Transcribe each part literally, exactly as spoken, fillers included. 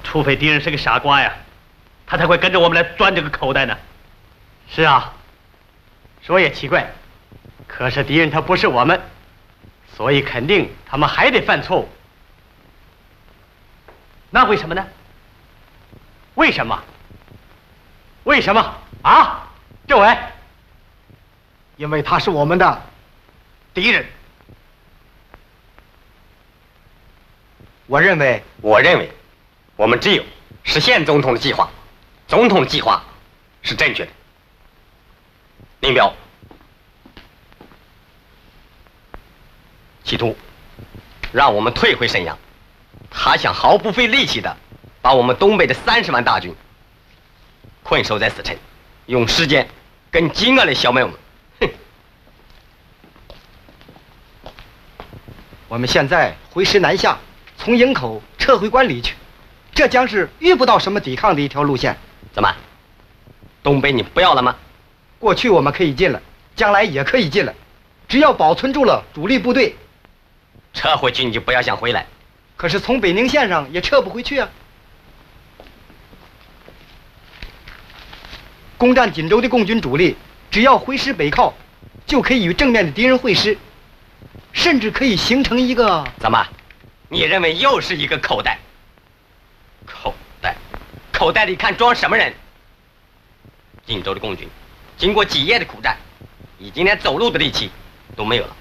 除非敌人是个傻瓜呀，他才会跟着我们来钻这个口袋呢。 是啊，说也奇怪，可是敌人他不是我们，所以肯定他们还得犯错误。 那为什么呢？ 为什么？为什么啊？政委， 因为他是我们的敌人。 我认为，我认为，我们只有实现总统的计划，总统的计划是正确的。林彪企图让我们退回沈阳，他想毫不费力气的把我们东北的三十万大军困守在死城，用时间跟饥饿来消灭我们。哼！ 我们现在挥师南下，从营口撤回关里去，这将是遇不到什么抵抗的一条路线。 怎么，东北你不要了吗？ 过去我们可以进了，将来也可以进了，只要保存住了主力部队。 撤回去你就不要想回来。 可是从北宁线上也撤不回去啊。攻占锦州的共军主力，只要挥师北靠，就可以与正面的敌人会师，甚至可以形成一个…… 怎么？你认为又是一个口袋？口袋，口袋里看装什么人？锦州的共军经过几夜的苦战，已经连走路的力气都没有了。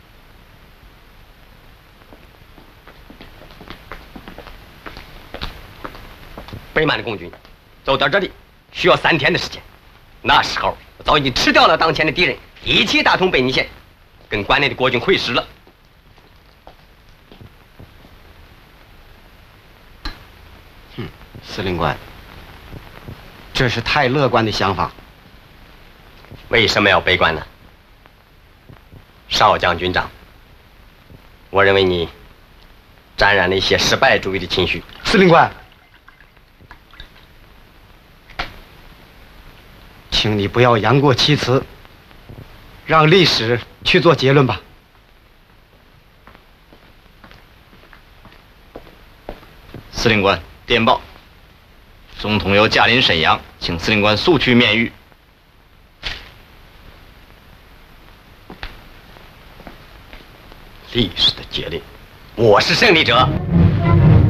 北满的共军走到这里需要三天的时间，那时候我早已经吃掉了当前的敌人，一起打通北宁线，跟关内的国军会师了。 哼，司令官，这是太乐观的想法。 为什么要悲观呢？少将军长，我认为你沾染了一些失败主义的情绪。 司令官，请你不要言过其词，让历史去做结论吧。 司令官，电报，总统要驾临沈阳，请司令官速去面谕。 历史的结论，我是胜利者。